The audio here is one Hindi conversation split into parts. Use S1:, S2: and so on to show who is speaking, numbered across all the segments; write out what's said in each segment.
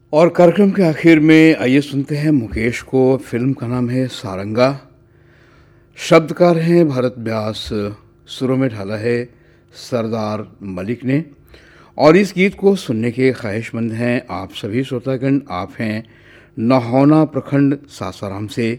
S1: और कार्यक्रम के आखिर में आइए सुनते हैं मुकेश को। फिल्म का नाम है सारंगा। शब्दकार हैं भरत व्यास, सुरों में ढाला है सरदार मलिक ने। और इस गीत को सुनने के ख्वाहिशमंद हैं आप सभी श्रोतागण। आप हैं नहौना प्रखंड सासाराम से,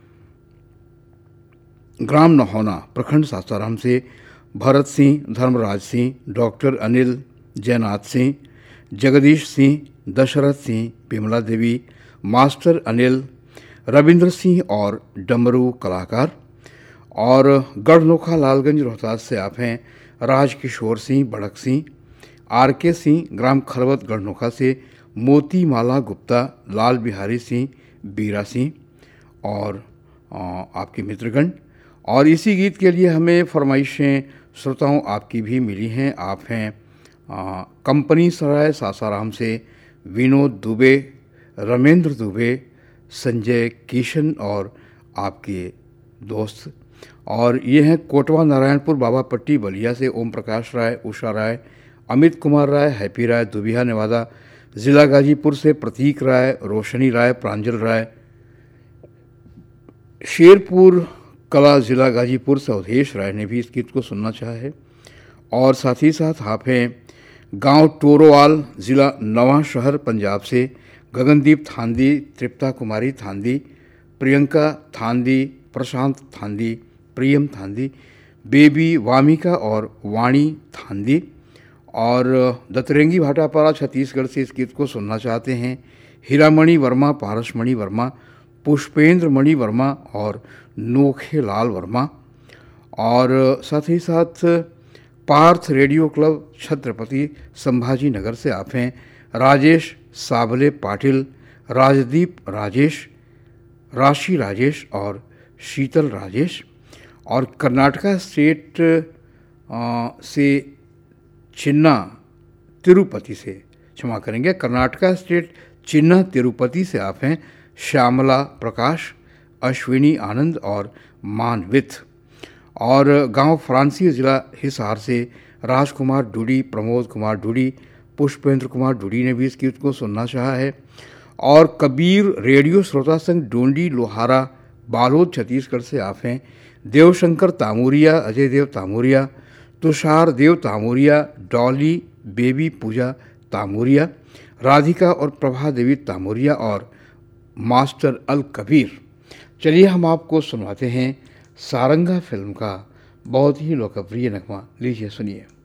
S1: ग्राम नहौना प्रखंड सासाराम से भरत सिंह, धर्मराज सिंह, डॉक्टर अनिल, जयनाथ सिंह, जगदीश सिंह, दशरथ सिंह, विमला देवी, मास्टर अनिल, रविंद्र सिंह और डमरू कलाकार। और गढ़नोखा लालगंज रोहतास से आप हैं राजकिशोर सिंह, बड़क सिंह, आर के सिंह, ग्राम खरवत गढ़नोखा से मोती माला गुप्ता, लाल बिहारी सिंह, बीरा सिंह और आपके मित्रगण। और इसी गीत के लिए हमें फरमाइशें श्रोताओं आपकी भी मिली हैं। आप हैं कंपनी सराय सासाराम से विनोद दुबे, रमेंद्र दुबे, संजय किशन और आपके दोस्त। और ये हैं कोटवा नारायणपुर बाबा पट्टी बलिया से ओम प्रकाश राय, उषा राय, अमित कुमार राय, हैप्पी राय, दुबिया नेवादा ज़िला गाजीपुर से प्रतीक राय, रोशनी राय, प्रांजल राय, शेरपुर कला ज़िला गाजीपुर से अवधेश राय ने भी इस गीत को सुनना चाहा है। और साथ ही साथ आप हैं गांव टोरोवाल, ज़िला नवा शहर पंजाब से गगनदीप थांदी, तृप्ता कुमारी थांदी, प्रियंका थांदी, प्रशांत थांदी, प्रियम थांदी, बेबी वामिका और वाणी थांदी। और दतरेंगी भाटापारा छत्तीसगढ़ से इस गीत को सुनना चाहते हैं हीरामणि वर्मा, पारसमणि वर्मा, पुष्पेंद्र मणि वर्मा और नोखे लाल वर्मा। और साथ ही साथ पार्थ रेडियो क्लब छत्रपति संभाजी नगर से आप हैं राजेश साबले पाटिल, राजदीप राजेश, राशि राजेश और शीतल राजेश। और कर्नाटका स्टेट से चिन्ना तिरुपति से, क्षमा करेंगे, कर्नाटका स्टेट चिन्ना तिरुपति से आप हैं श्यामला प्रकाश, अश्विनी आनंद और मानवित। और गांव फ्रांसी ज़िला हिसार से राजकुमार डूडी, प्रमोद कुमार डूडी, पुष्पेंद्र कुमार डूडी ने भी इस गीत को सुनना चाहा है। और कबीर रेडियो श्रोता संघ डोंडी लोहारा बालोद छत्तीसगढ़ से आप हैं देवशंकर तामूरिया, अजय देव तामूरिया, तुषार देव तामूरिया, डॉली, बेबी पूजा तामूरिया, राधिका और प्रभा देवी तामूरिया और मास्टर अल कबीर। चलिए हम आपको सुनवाते हैं सारंगा फिल्म का बहुत ही लोकप्रिय नगमा, लीजिए सुनिए।